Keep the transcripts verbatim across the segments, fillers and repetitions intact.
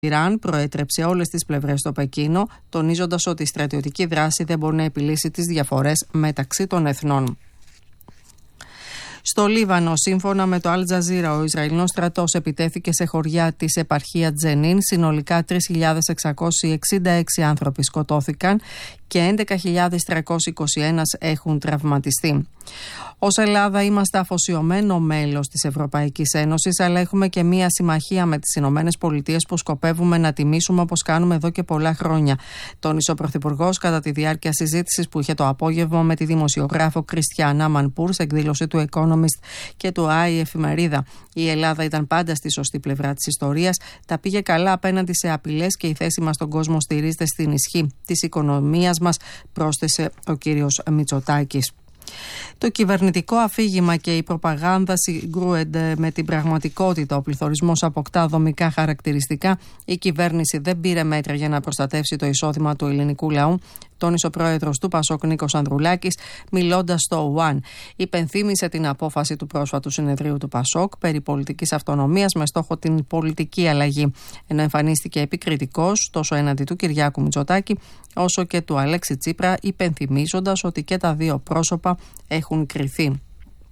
Ιράν προέτρεψε όλες τις πλευρές στο Πεκίνο, τονίζοντας ότι η στρατιωτική δράση δεν μπορεί να επιλύσει τις διαφορές μεταξύ των εθνών. Στο Λίβανο, σύμφωνα με το Αλ Τζαζίρα, ο Ισραηλινός στρατός επιτέθηκε σε χωριά της επαρχίας Τζενίν. Συνολικά τρεις χιλιάδες εξακόσιοι εξήντα έξι άνθρωποι σκοτώθηκαν και έντεκα χιλιάδες τριακόσιοι είκοσι ένα έχουν τραυματιστεί. Ως Ελλάδα είμαστε αφοσιωμένο μέλος της Ευρωπαϊκής Ένωσης, αλλά έχουμε και μία συμμαχία με τις Ηνωμένες Πολιτείες που σκοπεύουμε να τιμήσουμε όπως κάνουμε εδώ και πολλά χρόνια, τόνισε ο Πρωθυπουργός κατά τη διάρκεια συζήτησης που είχε το απόγευμα με τη δημοσιογράφο Κριστιάνα Μανπούρ σε εκδήλωση του Economist και του Άι εφημερίδα. Η Ελλάδα ήταν πάντα στη σωστή πλευρά της ιστορίας, τα πήγε καλά απέναντι σε απειλές και η θέση μας στον κόσμο στηρίζεται στην ισχύ της οικονομίας μας, πρόσθεσε ο κύριος Μητσοτάκης. Το κυβερνητικό αφήγημα και η προπαγάνδα συγκρούονται με την πραγματικότητα. Ο πληθωρισμός αποκτά δομικά χαρακτηριστικά. Η κυβέρνηση δεν πήρε μέτρα για να προστατεύσει το εισόδημα του ελληνικού λαού, τόνισε ο πρόεδρος του Πασόκ Νίκος Ανδρουλάκης, μιλώντας στο One. Υπενθύμησε την απόφαση του πρόσφατου συνεδρίου του Πασόκ περί πολιτικής αυτονομίας με στόχο την πολιτική αλλαγή. Ενώ εμφανίστηκε επικριτικός τόσο έναντι του Κυριάκου Μητσοτάκη όσο και του Αλέξη Τσίπρα, υπενθυμίζοντας ότι και τα δύο πρόσωπα έχουν κριθεί.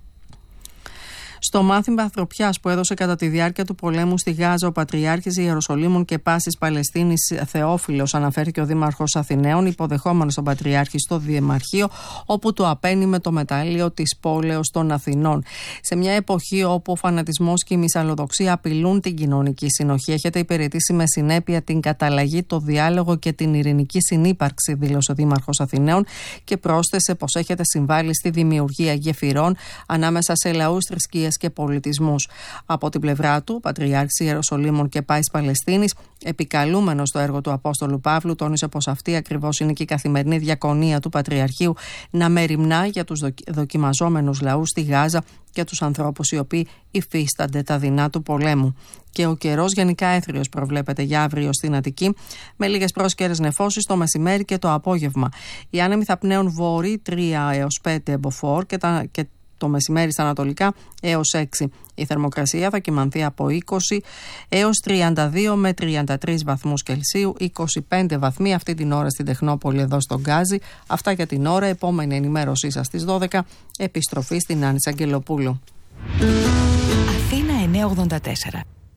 Στο μάθημα ανθρωπιάς που έδωσε κατά τη διάρκεια του πολέμου στη Γάζα ο Πατριάρχης Ιεροσολύμων και Πάσης Παλαιστίνης Θεόφιλος, αναφέρθηκε ο Δήμαρχος Αθηναίων, υποδεχόμενος τον Πατριάρχη στο Διεμαρχείο, όπου το απένει με το μετάλλιο της πόλεως των Αθηνών. Σε μια εποχή όπου ο φανατισμός και η μυσαλλοδοξία απειλούν την κοινωνική συνοχή, έχετε υπηρετήσει με συνέπεια την καταλλαγή, το διάλογο και την ειρηνική συνύπαρξη, δήλωσε ο Δήμαρχος Αθηναίων και πρόσθεσε πως έχετε συμβάλει στη δημιουργία γεφυρών ανάμεσα σε λαούς, θρησκείες και πολιτισμούς. Από την πλευρά του, ο Πατριάρχης Ιεροσολύμων και Πάσης Παλαιστίνης, επικαλούμενος στο έργο του Απόστολου Παύλου, τόνισε πως αυτή ακριβώς είναι και η καθημερινή διακονία του Πατριαρχείου, να μεριμνά για τους δοκιμαζόμενους λαούς στη Γάζα και τους ανθρώπους οι οποίοι υφίστανται τα δεινά του πολέμου. Και ο καιρός γενικά έθριος προβλέπεται για αύριο στην Αττική, με λίγες πρόσκαιρες νεφώσεις το μεσημέρι και το απόγευμα. Οι άνεμοι θα πνέουν βόρειοι τρία έως πέντε μποφόρ και, τα, και το μεσημέρι στα ανατολικά έως έξι. Η θερμοκρασία θα κυμανθεί από είκοσι έως τριάντα δύο με τριάντα τρεις βαθμούς Κελσίου, είκοσι πέντε βαθμοί αυτή την ώρα στην Τεχνόπολη εδώ στον Γκάζι. Αυτά για την ώρα. Επόμενη ενημέρωσή σας στις δώδεκα. Επιστροφή στην Άννη Αγγελοπούλου. Αθήνα εννιακόσια ογδόντα τέσσερα.